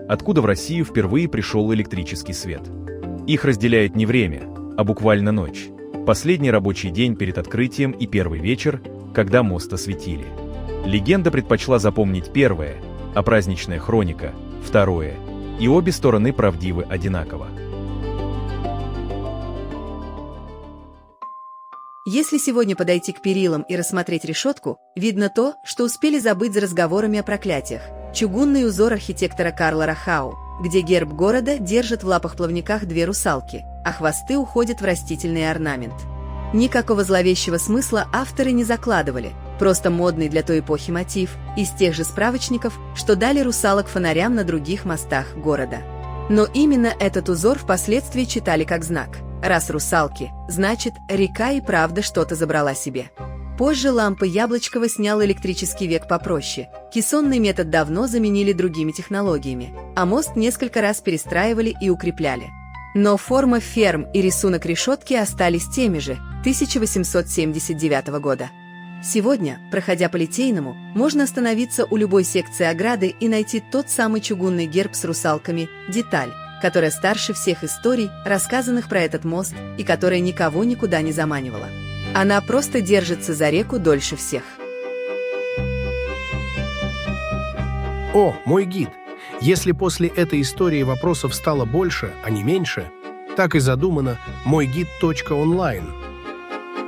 откуда в Россию впервые пришел электрический свет. Их разделяет не время, а буквально ночь. Последний рабочий день перед открытием и первый вечер, когда мост осветили. Легенда предпочла запомнить первое, а праздничная хроника – второе. И обе стороны правдивы одинаково. Если сегодня подойти к перилам и рассмотреть решетку, видно то, что успели забыть за разговорами о проклятиях. Чугунный узор архитектора Карла Рахау, где герб города держит в лапах-плавниках две русалки, а хвосты уходят в растительный орнамент. Никакого зловещего смысла авторы не закладывали, просто модный для той эпохи мотив из тех же справочников, что дали русалок фонарям на других мостах города. Но именно этот узор впоследствии читали как знак. Раз русалки, значит, река и правда что-то забрала себе. Позже лампы Яблочкова снял электрический век попроще. Кессонный метод давно заменили другими технологиями, а мост несколько раз перестраивали и укрепляли. Но форма ферм и рисунок решетки остались теми же 1879 года. Сегодня, проходя по Литейному, можно остановиться у любой секции ограды и найти тот самый чугунный герб с русалками «Деталь», которая старше всех историй, рассказанных про этот мост, и которая никого никуда не заманивала. Она просто держится за реку дольше всех. О, мой гид! Если после этой истории вопросов стало больше, а не меньше, так и задумано мойгид.онлайн.